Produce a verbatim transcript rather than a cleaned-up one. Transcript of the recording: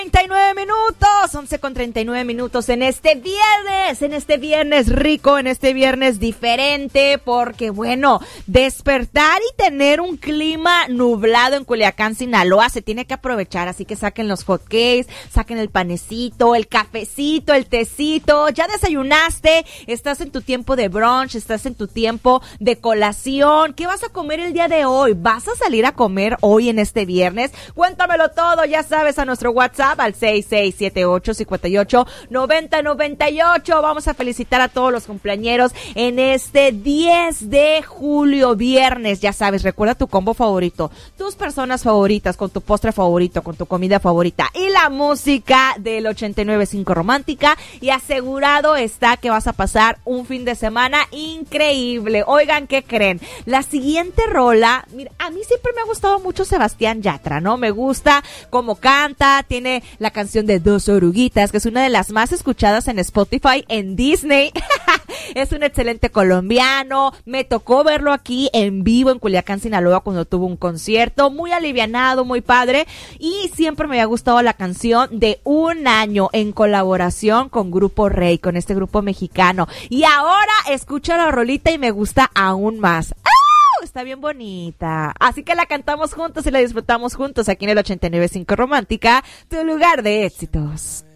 treinta y nueve minutos, once con treinta y nueve minutos en este viernes, en este viernes rico, en este viernes diferente, porque bueno, despertar y tener un clima nublado en Culiacán, Sinaloa, se tiene que aprovechar, así que saquen los hotcakes, saquen el panecito, el cafecito, el tecito, ya desayunaste, estás en tu tiempo de brunch, estás en tu tiempo de colación, ¿qué vas a comer el día de hoy? ¿Vas a salir a comer hoy en este viernes? Cuéntamelo todo, ya sabes, a nuestro WhatsApp al seis seis siete ocho, cinco ocho, nueve cero nueve ocho. Vamos a felicitar a todos los cumpleañeros en este diez de julio, viernes. Ya sabes, recuerda tu combo favorito, tus personas favoritas, con tu postre favorito, con tu comida favorita y la música del ochenta y nueve punto cinco Romántica, y asegurado está que vas a pasar un fin de semana increíble. Oigan, ¿qué creen? La siguiente rola, mira, a mí siempre me ha gustado mucho Sebastián Yatra, ¿no? Me gusta cómo canta, tiene la canción de Dos Oruguitas, que es una de las más escuchadas en Spotify, en Disney. Es un excelente colombiano. Me tocó verlo aquí en vivo en Culiacán, Sinaloa, cuando tuvo un concierto muy alivianado, muy padre. Y siempre me había gustado la canción de Un Año, en colaboración con Grupo Rey, con este grupo mexicano. Y ahora escucho la rolita y me gusta aún más. ¡Ah! Está bien bonita. Así que la cantamos juntos y la disfrutamos juntos aquí en el ochenta y nueve punto cinco Romántica, tu lugar de éxitos.